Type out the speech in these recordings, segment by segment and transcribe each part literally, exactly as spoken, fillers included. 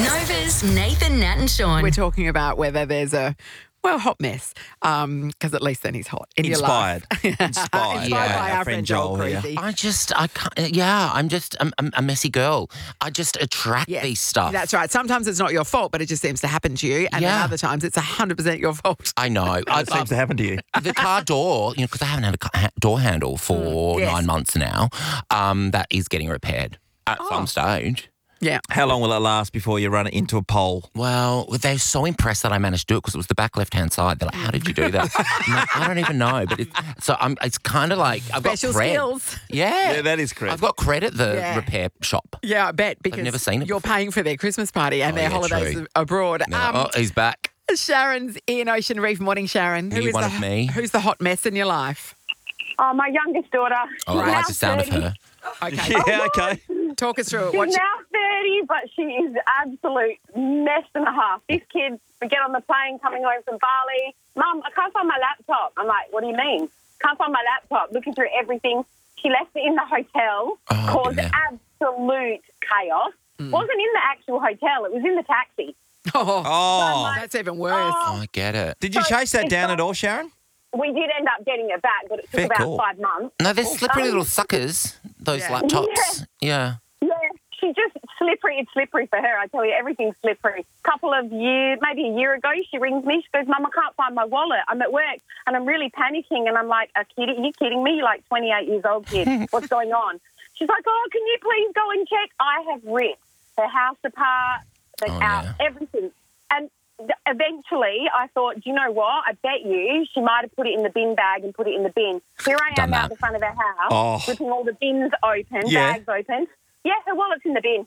Nova's Nathan, Nat and Sean. We're talking about whether there's a, well, hot mess, because um, at least then he's hot in Inspired. your life. Inspired. Inspired Yeah, by our our friend friend Joel Joel here. Creasy. I just, I can't, yeah, I'm just a, a, a messy girl. I just attract Yes, these stuff. That's right. Sometimes it's not your fault, but it just seems to happen to you. And then Yeah. other times it's one hundred percent your fault. I know. I, What seems to happen to you? the car door, you know, because I haven't had a ca- ha- door handle for Mm, yes. nine months now, um, that is getting repaired at Oh. some stage. Yeah. How long will it last before you run it into a pole? Well, they're so impressed that I managed to do it because it was the back left-hand side. They're like, how did you do that? I'm like, I don't even know. But it, so I'm, it's kind of like I've Special got cred. skills. Yeah. Yeah, that is correct. I've got credit at the Yeah. repair shop. Yeah, I bet, because never seen it you're before. paying for their Christmas party and Oh, their yeah, holidays true. abroad. They're like, Um, oh, he's back. Sharon's in Ocean Reef. Morning, Sharon. Are you is one the, of me? Who's the hot mess in your life? Oh, my youngest daughter. Oh, I She's like now the sound of thirty. her. Okay. Yeah, okay. Talk us through it. She's What now thirty, but she is absolute mess and a half. This kid, we get on the plane coming home from Bali. Mum, I can't find my laptop. I'm like, what do you mean? Can't find my laptop. Looking through everything. She left it in the hotel. Oh, caused yeah. absolute chaos. Wasn't in the actual hotel. It was in the taxi. oh, Oh. that's even worse. Oh, I get it. Did you So chase that it's down not- at all, Sharon? We did end up getting it back, but it took Fair about call. five months. No, they're slippery um, little suckers, those Yeah. laptops. Yeah. Yeah, she's just slippery. It's slippery for her. I tell you, everything's slippery. Couple of years, maybe a year ago, she rings me. She goes, Mum, I can't find my wallet. I'm at work and I'm really panicking. And I'm like, are you kidding, you kidding me? You're like twenty-eight years old, kid. What's going on? She's like, oh, can you please go and check? I have ripped her house apart, the Oh, house, yeah. everything. And th- eventually I thought, do you know what? I bet you she might have put it in the bin bag and put it in the bin. Here I Done am that. out the front of her house, Oh. ripping all the bins open, Yeah. bags open. Yeah, her wallet's in the bin.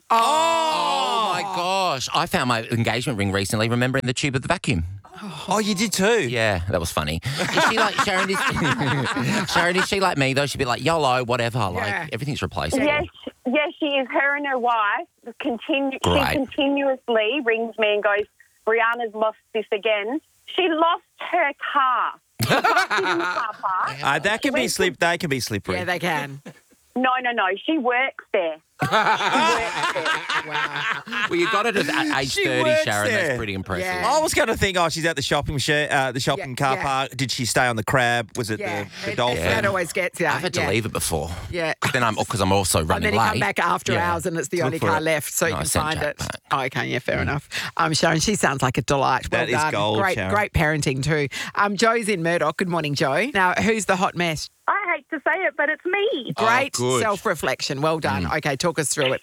Oh, my gosh. I found my engagement ring recently, remember, in the tube of the vacuum. Oh, you did too? Yeah, that was funny. Is she like, Sharon, is, Sharon, is she like me, though? She'd be like, YOLO, whatever. Yeah. Like, everything's replaceable. Yes, yes, she is. Her and her wife continue. Great. She continuously rings me and goes, "Brianna's lost this again." She lost her car. She lost it in the car park. Uh, that can be slip. They can be slippery. Yeah, they can. No, no, no. She works there. She works there. Wow. Well, you got it at age She thirty, works Sharon. there. That's pretty impressive. Yeah. I was going to think, oh, she's at the shopping sh- uh, the shopping Yeah, car yeah. park. Did she stay on the crab? Was it Yeah. the, the It- dolphin? That always gets you. I've had to yeah. leave it before. Yeah. Then I'm because I'm also And running then you late. come back after Yeah. hours and it's the Look only for car it. left, so No, you I can sent find Jack it. back. Oh, okay, yeah, fair enough. Um, Sharon, she sounds like a delight. Well That is done. gold, Great, Sharon. great parenting too. Um, Joe's in Murdoch. Good morning, Joe. Now, who's the hot mess? I hate to say it, but it's me. Oh, Great good. self-reflection. Well done. Okay, talk us through it.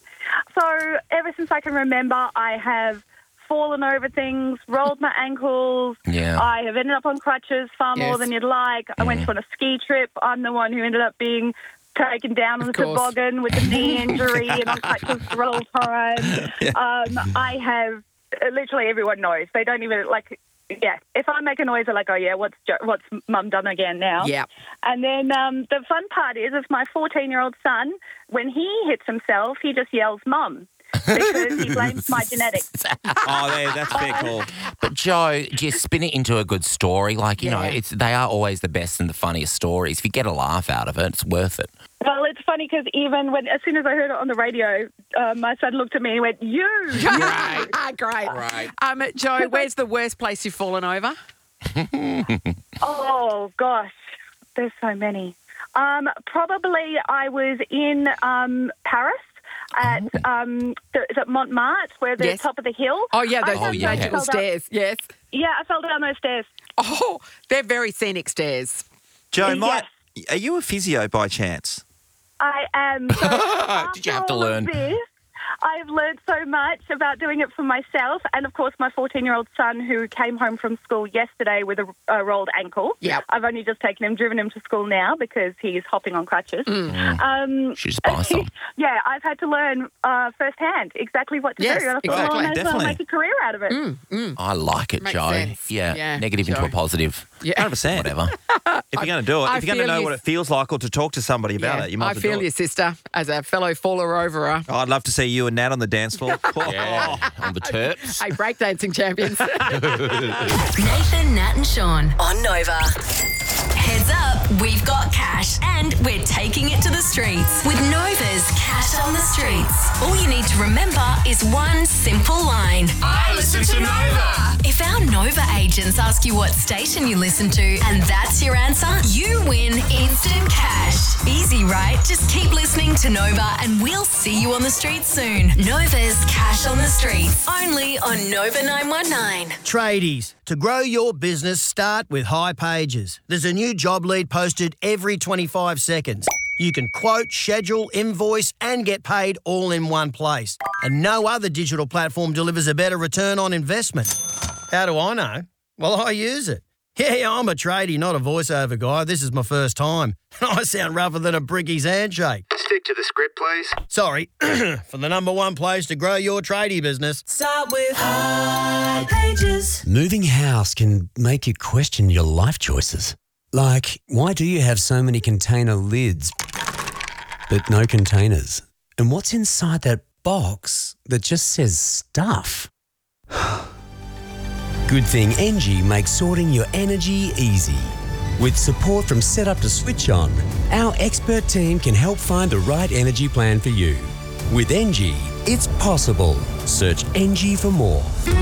So ever since I can remember, I have fallen over things, rolled my ankles. Yeah. I have ended up on crutches far more Yes. than you'd like. I went on a ski trip. I'm the one who ended up being taken down on Of the course. toboggan with a knee injury and on crutches for all time. Um, I have, literally everyone knows. They don't even, like, yeah. If I make a noise, they're like, oh, yeah, what's jo- what's Mum done again now? Yeah. And then um, the fun part is, is my fourteen-year-old son, when he hits himself, he just yells, Mum, because he blames my genetics. Oh, there, that's fair call. But Joe, just spin it into a good story. Like, you know, Yeah. it's they are always the best and the funniest stories. If you get a laugh out of it, it's worth it. Well, it's funny because even when, as soon as I heard it on the radio, uh, my son looked at me and went, you! Right. Ah, great. Right. Um, Joe, where's the worst place you've fallen over? Oh, gosh, there's so many. Um, probably I was in um, Paris at um, the, is it Montmartre, where the Yes. top of the hill. Oh, yeah, those I Oh, yeah. magical fell down- stairs. Yes. Yeah, I fell down those stairs. Oh, they're very scenic stairs. Joe, Yes. might, are you a physio by chance? I am. So Did you have after to all of learn? this, I've learned so much about doing it for myself, and of course, my fourteen-year-old son, who came home from school yesterday with a, a rolled ankle. Yep. I've only just taken him, driven him to school now because he's hopping on crutches. Mm. Um, Should just buy some. yeah, I've had to learn uh, firsthand exactly what to Yes, do. And I thought, exactly. well, I may as well Definitely. make a career out of it. I like it, Makes Joe. sense. Yeah. Yeah, Negative into Joe. a positive. Yeah. one hundred percent. Whatever. If you're going to do it, I if you're going to feel know you- what it feels like or to talk to somebody about Yeah, it, you might I as well feel do you, it. sister, as a fellow faller overer. Oh, I'd love to see you and Nat on the dance floor. Yeah. On the Terps. Hey, breakdancing champions. Nathan, Nat and Sean on Nova. Head Heads up, we've got cash and we're taking it to the streets with Nova's Cash on the Streets. All you need to remember is one simple line. I listen to Nova. If our Nova agents ask you what station you listen to and that's your answer, you win instant cash. Easy, right? Just keep listening to Nova and we'll see you on the streets soon. Nova's Cash on the Streets, only on Nova nine one nine. Tradies, to grow your business, start with High Pages. There's a new job lead posted every twenty-five seconds. You can quote, schedule, invoice and get paid all in one place. And no other digital platform delivers a better return on investment. How do I know? Well, I use it. Yeah, I'm a tradie, not a voiceover guy. This is my first time. I sound rougher than a brickie's handshake. Stick to the script, please. Sorry, for the number one place to grow your tradie business. Start with High Pages. Moving house can make you question your life choices. Like, why do you have so many container lids but no containers? And what's inside that box that just says stuff? Good thing Engie makes sorting your energy easy. With support from setup to switch on, our expert team can help find the right energy plan for you. With Engie, it's possible. Search Engie for more.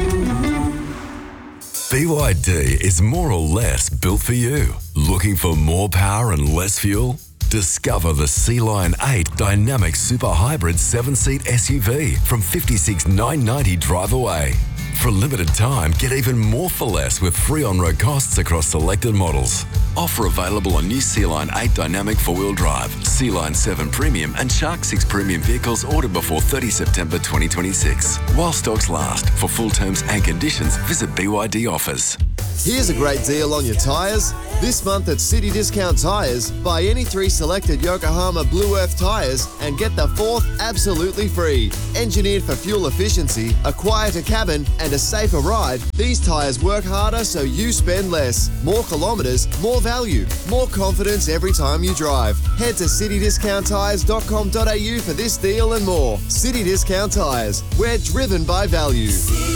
B Y D is more or less built for you. Looking for more power and less fuel? Discover the Sea Lion eight Dynamic Super Hybrid seven-seat S U V from fifty-six thousand nine hundred ninety dollars drive away. For a limited time, get even more for less with free on-road costs across selected models. Offer available on new Sea Lion eight Dynamic four-wheel drive, Sea Lion seven Premium and Shark six Premium vehicles ordered before thirtieth September twenty twenty-six. While stocks last. For full terms and conditions, visit B Y D Offers. Here's a great deal on your tyres. This month at City Discount Tyres, buy any three selected Yokohama Blue Earth tyres and get the fourth absolutely free. Engineered for fuel efficiency, a quieter cabin and a safer ride, these tyres work harder so you spend less. More kilometres, more value, more confidence every time you drive. Head to city discount tyres dot com dot a u for this deal and more. City Discount Tyres, we're driven by value.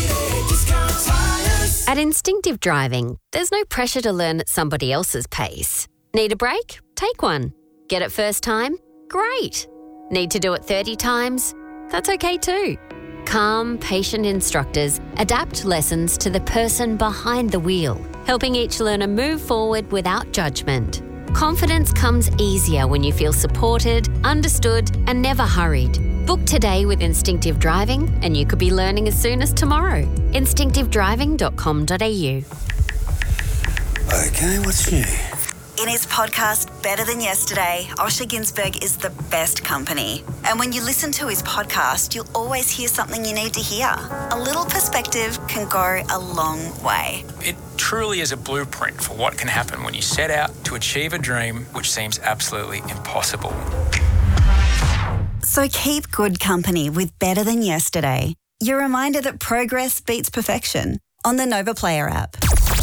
At Instinctive Driving, there's no pressure to learn at somebody else's pace. Need a break? Take one. Get it first time? Great. Need to do it thirty times? That's okay too. Calm, patient instructors adapt lessons to the person behind the wheel, helping each learner move forward without judgment. Confidence comes easier when you feel supported, understood, and never hurried. Book today with Instinctive Driving and you could be learning as soon as tomorrow. instinctive driving dot com dot a u. Okay, what's new? In his podcast, Better Than Yesterday, Osher Ginsberg is the best company. And when you listen to his podcast, you'll always hear something you need to hear. A little perspective can go a long way. It truly is a blueprint for what can happen when you set out to achieve a dream which seems absolutely impossible. So keep good company with Better Than Yesterday. Your reminder that progress beats perfection on the Nova Player app.